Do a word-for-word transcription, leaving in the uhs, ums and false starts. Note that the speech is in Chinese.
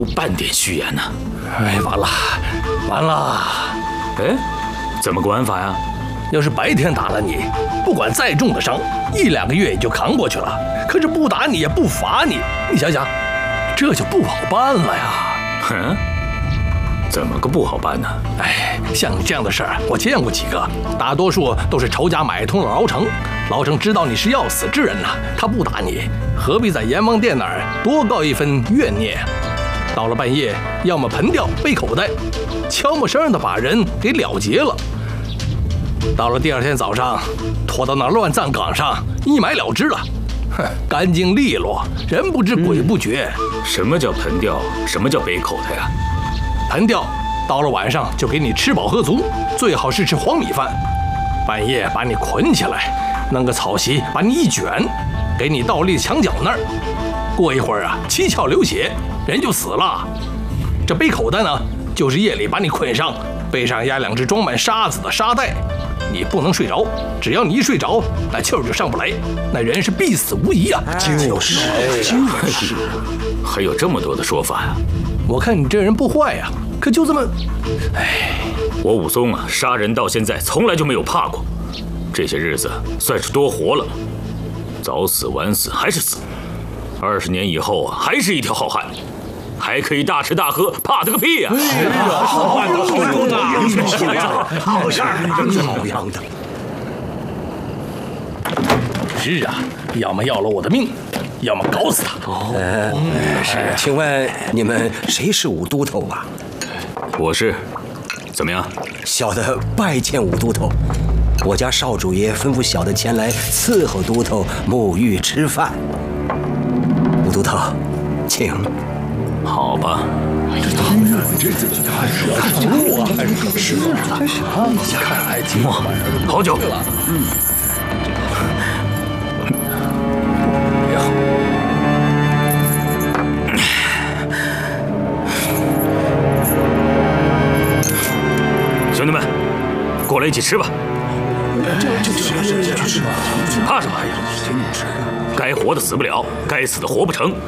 半点虚言呢。 哎，完了，完了！ 哎，怎么个玩法呀？ 要是白天打了你，不管再重的伤，一两个月也就扛过去了。可是不打你也不罚你，你想想，这就不好办了呀。 哼，怎么个不好办呢？ 哎，像你这样的事儿，我见过几个，大多数都是仇家买通了牢城，牢城知道你是要死之人呐，他不打你，何必在阎王殿那儿多告一份怨念？到了半夜，要么盆吊背口袋，悄没声的把人给了结了。到了第二天早上，拖到那乱葬岗上一埋了之了，哼，干净利落，人不知鬼不觉。 嗯、什么叫盆吊？什么叫背口袋呀？ 盆吊到了晚上就给你吃饱喝足，最好是吃黄米饭。半夜把你捆起来，弄个草席把你一卷，给你倒立墙角那儿。过一会儿啊，七窍流血，人就死了。这背口袋呢，就是夜里把你捆上，背上压两只装满沙子的沙袋，你不能睡着，只要你一睡着，那气儿就上不来，那人是必死无疑啊！ 就是，就是， 还有这么多的说法呀！ 我看你这人不坏呀，可就这么……哎， 我武松啊，杀人到现在从来就没有怕过，这些日子算是多活了，早死晚死还是死，二十年以后啊，还是一条好汉。还可以大吃大喝，怕他个屁呀！ 哎呀，好汉的好勇啊！好事儿，好样的！ 是啊，要么要了我的命，要么搞死他。 哦，呃，是。请问你们谁是武都头啊？ 我是。怎么样？ 小的拜见武都头。我家少主爷吩咐小的前来伺候都头沐浴吃饭。武都头，请。 好吧， 这当然，这这这看是看路啊，还是可是啊？真是啊，看来今晚好久。 嗯，也好。 兄弟们，过来一起吃吧。 这这这这这是怕什么？该活的死不了，该死的活不成。